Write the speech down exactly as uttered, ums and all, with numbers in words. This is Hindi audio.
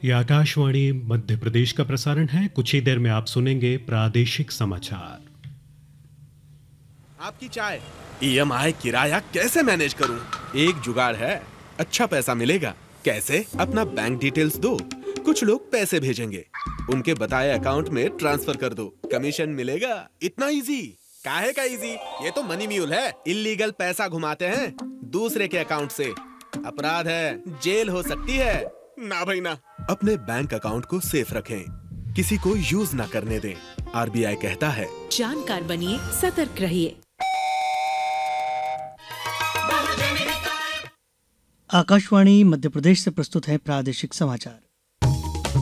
ये आकाशवाणी मध्य प्रदेश का प्रसारण है। कुछ ही देर में आप सुनेंगे प्रादेशिक समाचार। आपकी चाय। ईएमआई किराया कैसे मैनेज करूं? एक जुगाड़ है, अच्छा पैसा मिलेगा। कैसे? अपना बैंक डिटेल्स दो, कुछ लोग पैसे भेजेंगे, उनके बताए अकाउंट में ट्रांसफर कर दो, कमीशन मिलेगा। इतना इजी? काहे का इजी? ये तो मनी म्यूल है। इल्लीगल पैसा घुमाते हैं दूसरे के अकाउंट से, अपराध है, जेल हो सकती है। ना भाई ना। अपने बैंक अकाउंट को सेफ रखें, किसी को यूज ना करने दें। आरबीआई कहता है, जानकार बनिए, सतर्क रहिए। आकाशवाणी मध्य प्रदेश से प्रस्तुत है प्रादेशिक समाचार।